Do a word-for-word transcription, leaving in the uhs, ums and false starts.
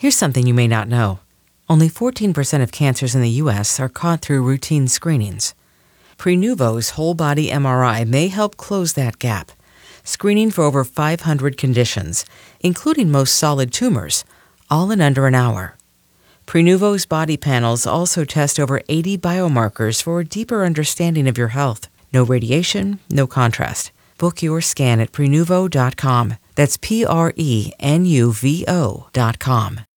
Here's something you may not know. Only fourteen percent of cancers in the U S are caught through routine screenings. Prenuvo's whole-body M R I may help close that gap, screening for over five hundred conditions, including most solid tumors, all in under an hour. Prenuvo's body panels also test over eighty biomarkers for a deeper understanding of your health. No radiation, no contrast. Book your scan at Prenuvo dot com. That's P R E N U V O dot com.